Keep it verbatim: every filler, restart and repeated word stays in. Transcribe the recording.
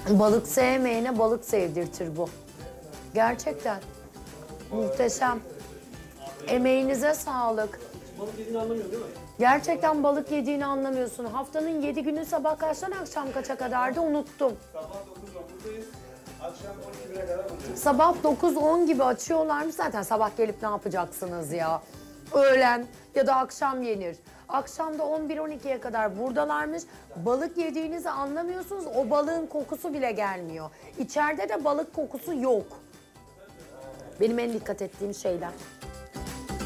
Balık sevmeyene balık sevdirtir bu. Gerçekten. Muhteşem. Emeğinize sağlık. Balık yediğini anlamıyor değil mi? Gerçekten balık yediğini anlamıyorsun. Haftanın yedi günü sabah kaçtan akşam kaça kadardı unuttum. Sabah dokuz on buradayız. Akşam on iki bire kadar buradayız. Sabah dokuz on gibi açıyorlarmış. Zaten sabah gelip ne yapacaksınız ya? Öğlen ya da akşam yenir. Akşam da on bir on ikiye kadar buradalarmış. Balık yediğinizi anlamıyorsunuz. O balığın kokusu bile gelmiyor. İçeride de balık kokusu yok. Benim en dikkat ettiğim şeyler.